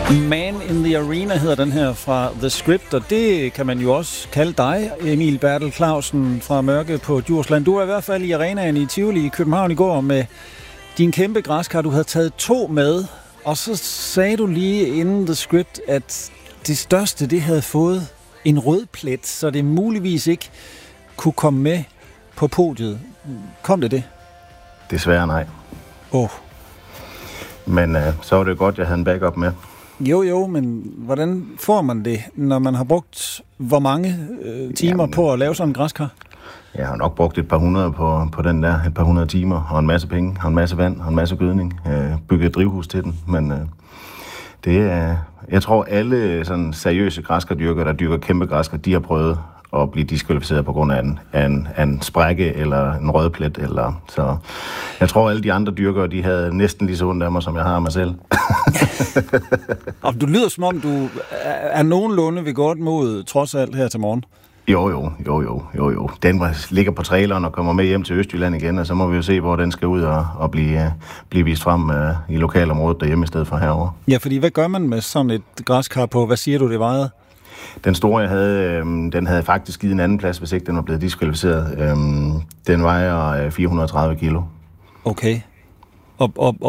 Man in the Arena hedder den her fra The Script, og det kan man jo også kalde dig, Emil Bertel Clausen fra Mørke på Djursland. Du var i hvert fald i arenaen i Tivoli i København i går med din kæmpe græskar. Du havde taget 2 med, og så sagde du lige inden The Script, at det største, det havde fået en rød plet, så det muligvis ikke kunne komme med på podiet. Kom det? Desværre nej. Men så var det godt, jeg havde en backup med. Jo, men hvordan får man det, når man har brugt hvor mange timer på at lave sådan en græskar? Jeg har nok brugt et par hundrede på den der, et par hundrede timer, og en masse penge, og en masse vand, og en masse gødning. Bygget et drivhus til den, men det er... Jeg tror, alle sådan seriøse græskardyrkere, der dyrker kæmpe græskar, de har prøvet at blive diskvalificeret på grund af en sprække eller en rød plet. Så jeg tror, alle de andre dyrkere, de havde næsten lige så ondt af mig, som jeg har af mig selv. Og du lyder som om, du er nogenlunde ved godt mod, trods alt her til morgen. Jo. Den ligger på traileren og kommer med hjem til Østjylland igen, og så må vi jo se, hvor den skal ud og blive vist frem i lokalområdet derhjemme i stedet for herovre. Ja, fordi hvad gør man med sådan et græskar på? Hvad siger du, det vejede? Den store, jeg havde, den havde faktisk givet en anden plads, hvis ikke den var blevet diskvalificeret. Den vejer 430 kilo. Okay. Og